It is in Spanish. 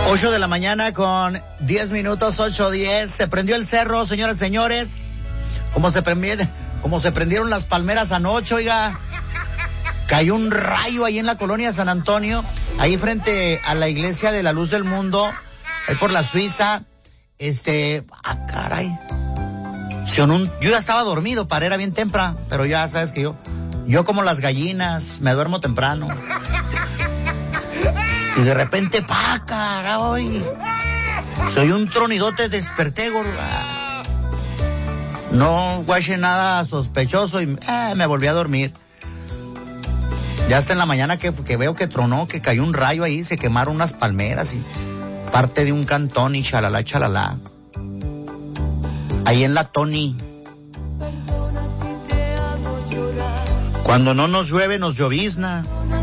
8 de la mañana con 10 minutos, 8:10. Se prendió el cerro, señoras y señores. Como se prendieron las palmeras anoche, oiga. Cayó un rayo ahí en la colonia San Antonio, ahí frente a la iglesia de la Luz del Mundo, ahí por la Suiza. Caray. Yo ya estaba dormido, era bien temprano, pero ya sabes que yo como las gallinas, me duermo temprano. Y de repente, caray, soy un tronidote, desperté, gorda. No guaché nada sospechoso y me volví a dormir. Ya hasta en la mañana que veo que tronó, que cayó un rayo ahí, se quemaron unas palmeras y parte de un cantón y chalala, chalala. Ahí en la Tony. Cuando no nos llueve, nos llovizna.